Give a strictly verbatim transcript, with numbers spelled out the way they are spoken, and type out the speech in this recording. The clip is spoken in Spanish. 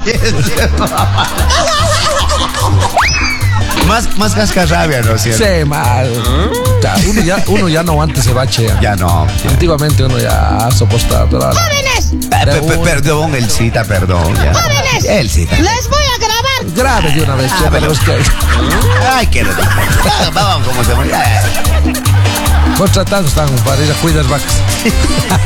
Más, más cascarrabia, ¿no es cierto? Sí, mal. Ya, uno, ya, uno ya no aguanta ese bache. Ya, ya no. Ya. Antiguamente uno ya soportaba, pero ahora... ¡Jóvenes! Eh, pe- perdón, Elcita, perdón. Ya. ¡Jóvenes! Elcita. Les voy a grabar. Grave de una vez, Ah, ya, pero- pero es que... Ay, qué rico. Vamos, como se muere. Contratando están para ir a cuidar vacas.